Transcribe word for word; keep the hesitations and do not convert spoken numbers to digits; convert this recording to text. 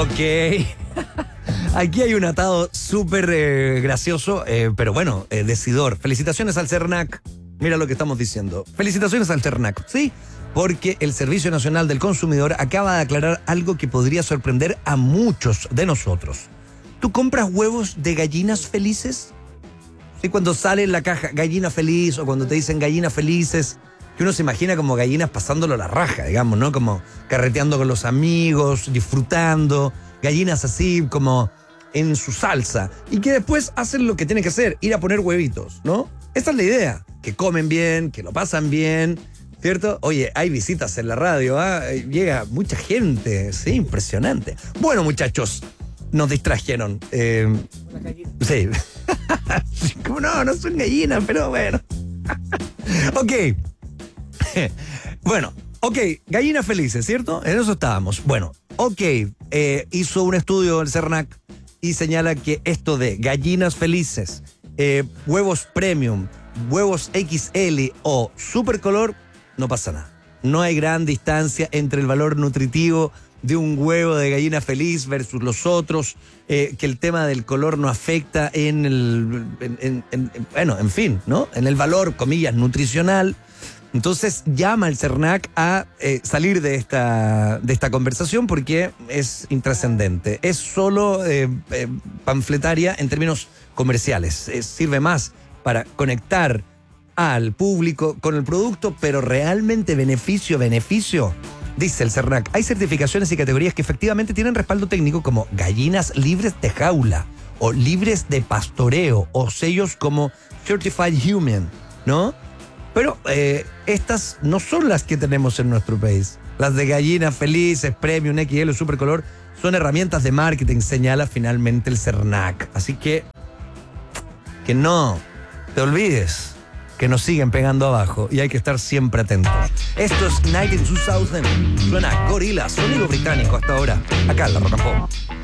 Ok. Aquí hay un atado súper eh, gracioso, eh, pero bueno, eh, decidor. Felicitaciones al CERNAC. Mira lo que estamos diciendo. Felicitaciones al CERNAC, ¿sí? Porque el Servicio Nacional del Consumidor acaba de aclarar algo que podría sorprender a muchos de nosotros. ¿Tú compras huevos de gallinas felices? Sí, cuando sale en la caja gallina feliz o cuando te dicen gallinas felices, que uno se imagina como gallinas pasándolo la raja, digamos, ¿no? Como carreteando con los amigos, disfrutando, gallinas así como en su salsa y que después hacen lo que tienen que hacer, ir a poner huevitos, ¿no? Esta es la idea, que comen bien, que lo pasan bien, ¿cierto? Oye, hay visitas en la radio, ¿eh? Llega mucha gente, sí, impresionante. Bueno, muchachos, nos distrajeron. Eh, sí. Como no, no son gallinas, pero bueno. Ok. Bueno, ok, gallinas felices, ¿cierto? En eso estábamos. Bueno, ok, eh, hizo un estudio del CERNAC y señala que esto de gallinas felices, eh, huevos premium, huevos equis ele o supercolor, no pasa nada. No hay gran distancia entre el valor nutritivo de un huevo de gallina feliz versus los otros, eh, que el tema del color no afecta en el, en, en, en, bueno, en fin, ¿no? En el valor, comillas, nutricional. Entonces llama al CERNAC a eh, salir de esta, de esta conversación porque es intrascendente. Es solo eh, eh, panfletaria en términos comerciales. Eh, sirve más para conectar al público con el producto, pero realmente beneficio, beneficio, dice el CERNAC. Hay certificaciones y categorías que efectivamente tienen respaldo técnico como gallinas libres de jaula o libres de pastoreo o sellos como Certified Human, ¿no? Pero eh, estas no son las que tenemos en nuestro país. Las de gallinas felices, premium, equis ele, supercolor, son herramientas de marketing, señala finalmente el CERNAC. Así que, que no te olvides que nos siguen pegando abajo y hay que estar siempre atentos. Esto es Night in two thousand. Suena Gorillaz, sonido británico hasta ahora, acá en la Rock and Pop.